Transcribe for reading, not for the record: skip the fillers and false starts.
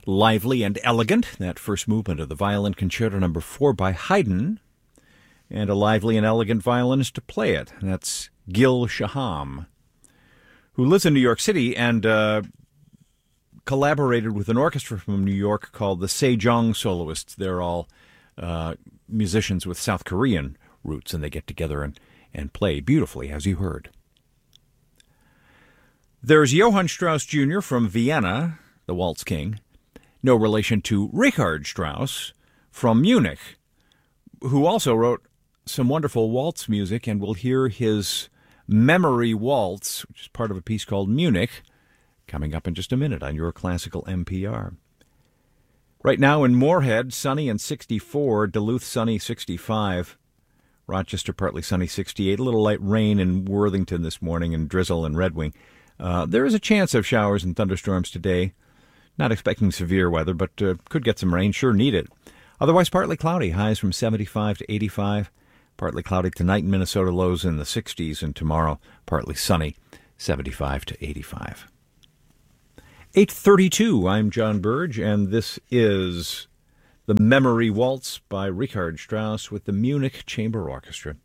Lively and Elegant, that first movement of the Violin Concerto No. 4 by Haydn, and a lively and elegant violinist to play it. That's Gil Shaham, who lives in New York City and collaborated with an orchestra from New York called the Sejong Soloists. They're all musicians with South Korean roots, and they get together and play beautifully, as you heard. There's Johann Strauss Jr. from Vienna, the Waltz King, no relation to Richard Strauss from Munich, who also wrote some wonderful waltz music, and we'll hear his Memory Waltz, which is part of a piece called Munich, coming up in just a minute on your Classical NPR. Right now in Moorhead, sunny and 64, Duluth sunny 65, Rochester partly sunny 68, a little light rain in Worthington this morning and drizzle in Red Wing. There is a chance of showers and thunderstorms today. Not expecting severe weather, but could get some rain. Sure need it. Otherwise, partly cloudy. Highs from 75 to 85. Partly cloudy tonight in Minnesota. Lows in the 60s. And tomorrow, partly sunny, 75 to 85. 8:32. I'm John Burge, and this is the Memory Waltz by Richard Strauss with the Munich Chamber Orchestra.